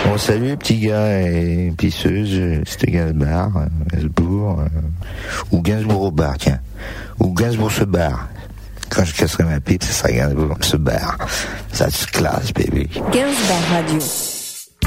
Bon, salut les petits gars et pisseuses, c'était Gainsbourg, ou Gainsbourg au bar, tiens. Ou Gainsbourg se barre. Quand je casserai ma pipe, ce sera Gainsbourg se barre. Ça se classe, baby. Gainsbourg Radio.